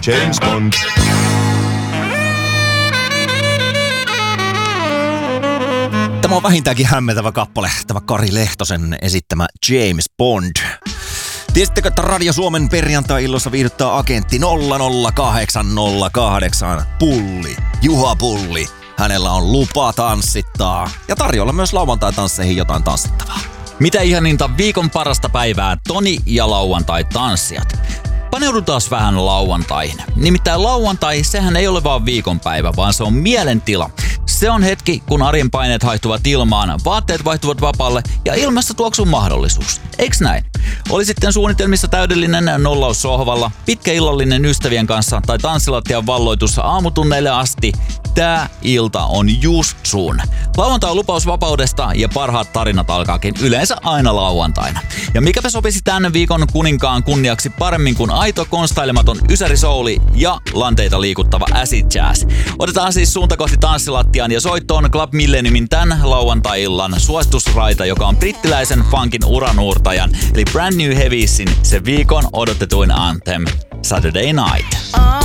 James Bond. Tämä on vähintäänkin hämmentävä kappale, tämä Kari Lehtosen esittämä James Bond. Tiesittekö, että Radio Suomen perjantai-illoissa viihdyttää agentti 00808 Pulli, Juha Pulli. Hänellä on lupa tanssittaa ja tarjolla myös lauantai-tansseihin jotain tanssittavaa. Mitä ihaninta viikon parasta päivää, Toni ja lauantai-tanssijat. Paneudutaan vähän lauantaihin. Nimittäin lauantai, sehän ei ole vaan viikonpäivä, vaan se on mielentila. Se on hetki, kun arjen paineet haihtuvat ilmaan, vaatteet vaihtuvat vapaalle ja ilmassa tuoksuu mahdollisuus. Eiks näin? Oli sitten suunnitelmissa täydellinen nollaus sohvalla, pitkä illallinen ystävien kanssa tai tanssilattian valloitus aamutunneille asti. Tää ilta on just sun. Lauantai on lupaus vapaudesta ja parhaat tarinat alkaakin yleensä aina lauantaina. Ja mikäpä sopisi tämän viikon kuninkaan kunniaksi paremmin kuin aito konstailematon ysärisouli ja lanteita liikuttava acid jazz. Otetaan siis suunta kohti tanssilattiaan ja soittoon Club Millenniumin tän lauantai-illan suositusraita, joka on brittiläisen funkin uranuurtajan eli Brand New Heaviesin se viikon odotetuin anthem Saturday Night.